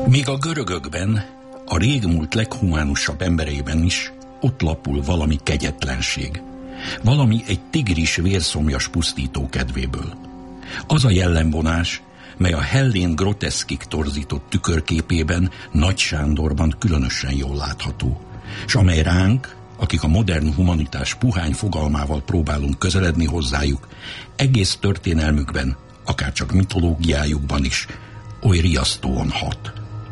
Míg a görögökben, a régmúlt leghumánusabb embereiben is ott lapul valami kegyetlenség. Valami egy tigris vérszomjas pusztító kedvéből. Az a jellemvonás, mely a Hellén groteszkig torzított tükörképében, Nagy Sándorban különösen jól látható, s amely ránk, akik a modern humanitás puhány fogalmával próbálunk közeledni hozzájuk, egész történelmükben, akárcsak mitológiájukban is oly riasztóan hat.